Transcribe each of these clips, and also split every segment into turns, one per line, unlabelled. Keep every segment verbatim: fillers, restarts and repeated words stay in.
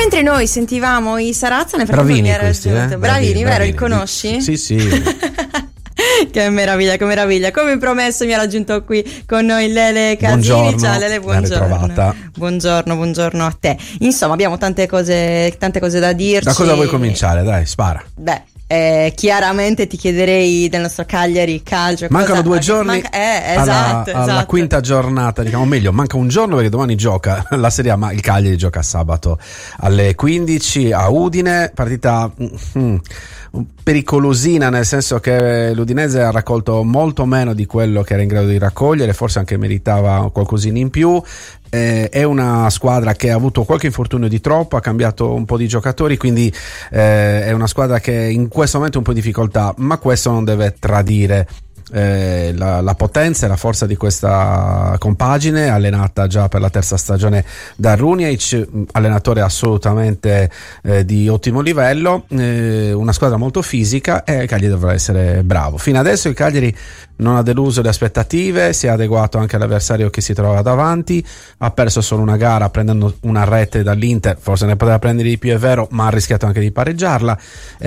mentre noi sentivamo i Sarazza, nel
frattempo
mi
era
questi,
eh?
Bravini, vero? Li conosci?
Sì, sì.
Che meraviglia, che meraviglia. Come promesso mi ha raggiunto qui con noi Lele Casini.
Buongiorno,
ciao Lele, buongiorno. Buongiorno, buongiorno a te. Insomma, abbiamo tante cose, tante cose da dirci.
Da cosa vuoi cominciare? Dai, spara.
Beh, eh, chiaramente ti chiederei del nostro Cagliari Calcio.
Mancano
cosa...
due giorni
manca... eh, esatto,
alla,
esatto.
alla quinta giornata, diciamo meglio, manca un giorno perché domani gioca la Serie A, ma il Cagliari gioca sabato alle quindici a Udine, partita mm, pericolosina, nel senso che l'Udinese ha raccolto molto meno di quello che era in grado di raccogliere, forse anche meritava qualcosina in più. Eh, è una squadra che ha avuto qualche infortunio di troppo, ha cambiato un po' di giocatori, quindi eh, è una squadra che in questo momento è un po' in difficoltà, ma questo non deve tradire Eh, la, la potenza e la forza di questa compagine, allenata già per la terza stagione da Runjaic, allenatore assolutamente eh, di ottimo livello, eh, una squadra molto fisica, e il Cagliari dovrà essere bravo. Fino adesso il Cagliari non ha deluso le aspettative, si è adeguato anche all'avversario che si trova davanti, ha perso solo una gara prendendo una rete dall'Inter, forse ne poteva prendere di più, è vero, ma ha rischiato anche di pareggiarla,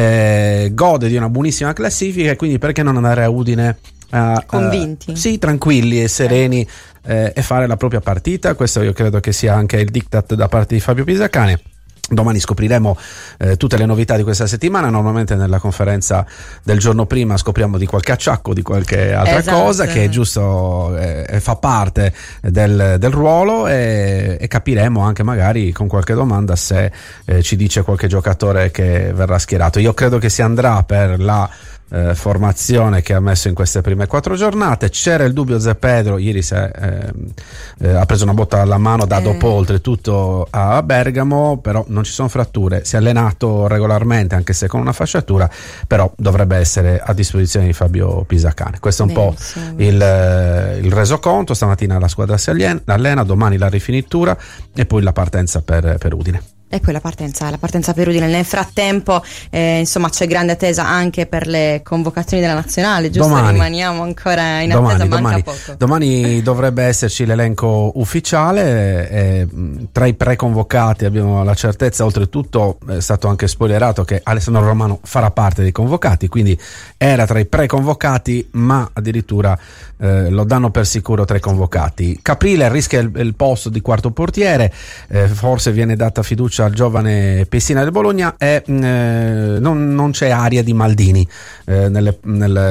eh, gode di una buonissima classifica, e quindi perché non andare a Udine Uh,
convinti?
Uh, sì, tranquilli e sereni, eh, e fare la propria partita. Questo io credo che sia anche il diktat da parte di Fabio Pisacane. Domani scopriremo eh, tutte le novità di questa settimana. Normalmente nella conferenza del giorno prima scopriamo di qualche acciacco, di qualche altra
esatto.
cosa che è giusto, eh, fa parte del, del ruolo, e, e capiremo anche magari con qualche domanda se eh, ci dice qualche giocatore che verrà schierato. Io credo che si andrà per la Eh, formazione che ha messo in queste prime quattro giornate. C'era il dubbio Zé Pedro, ieri si è, eh, eh, ha preso una botta alla mano da eh. dopo oltretutto a Bergamo, però non ci sono fratture, si è allenato regolarmente anche se con una fasciatura, però dovrebbe essere a disposizione di Fabio Pisacane. Questo è un benissimo, po' il, eh, il resoconto. Stamattina la squadra si allena, domani la rifinitura e poi la partenza per, per Udine.
E poi la partenza, la partenza per Udine. Nel frattempo eh, insomma c'è grande attesa anche per le convocazioni della nazionale, giusto?
Domani.
Rimaniamo ancora in
domani,
attesa,
domani,
manca poco.
Domani dovrebbe esserci l'elenco ufficiale, eh, tra i preconvocati abbiamo la certezza, oltretutto è stato anche spoilerato che Alessandro Romano farà parte dei convocati, quindi era tra i preconvocati, ma addirittura eh, lo danno per sicuro tra i convocati. Caprile rischia il, il posto di quarto portiere, eh, forse viene data fiducia al giovane Pessina del Bologna, e eh, non, non c'è aria di Maldini eh, nelle, nelle